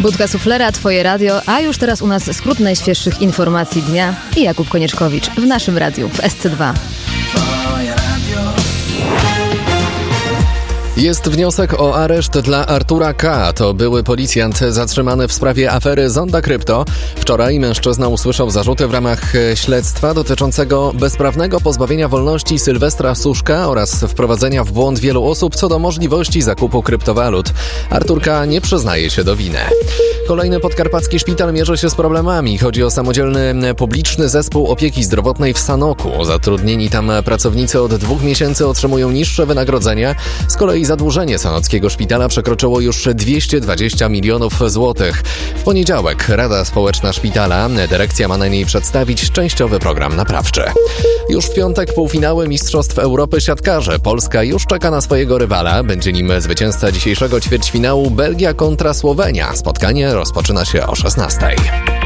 Budka Suflera, Twoje radio, a już teraz u nas skrót najświeższych informacji dnia i Jakub Konieczkowicz w naszym radiu w SC2. Jest wniosek o areszt dla Artura K. To były policjant zatrzymany w sprawie afery Zonda Krypto. Wczoraj mężczyzna usłyszał zarzuty w ramach śledztwa dotyczącego bezprawnego pozbawienia wolności Sylwestra Suszka oraz wprowadzenia w błąd wielu osób co do możliwości zakupu kryptowalut. Artur K. nie przyznaje się do winy. Kolejny podkarpacki szpital mierzy się z problemami. Chodzi o samodzielny publiczny zespół opieki zdrowotnej w Sanoku. Zatrudnieni tam pracownicy od 2 miesięcy otrzymują niższe wynagrodzenia. Z kolei zadłużenie sanockiego szpitala przekroczyło już 220 milionów złotych. W poniedziałek Rada Społeczna Szpitala, dyrekcja ma na niej przedstawić częściowy program naprawczy. Już w piątek półfinały Mistrzostw Europy siatkarze. Polska już czeka na swojego rywala. Będzie nim zwycięzca dzisiejszego ćwierćfinału Belgia kontra Słowenia. Spotkanie rozpoczyna się o 16:00.